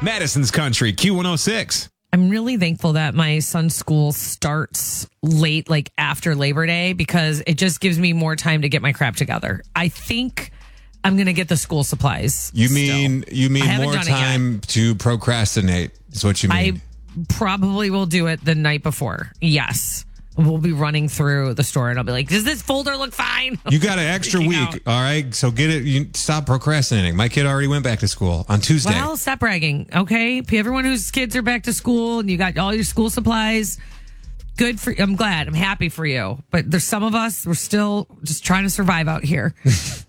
Madison's Country, Q106. I'm really thankful that my son's school starts late, like after Labor Day, because it just gives me more time to get my crap together. I think I'm going to get the school supplies. You mean more time to procrastinate is what you mean. I probably will do it the night before. Yes. We'll be running through the store and I'll be like, does this folder look fine? You got an extra week. All right. So get it. You stop procrastinating. My kid already went back to school on Tuesday. Well, stop bragging. Okay. Everyone whose kids are back to school and you got all your school supplies. Good for you. I'm glad. I'm happy for you. But there's some of us, we're still just trying to survive out here.